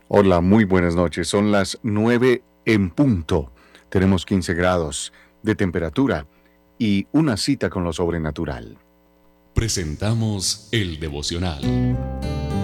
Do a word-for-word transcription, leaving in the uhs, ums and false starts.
Hola, muy buenas noches. Son las nueve en punto. Tenemos quince grados de temperatura y una cita con lo sobrenatural. Presentamos el devocional.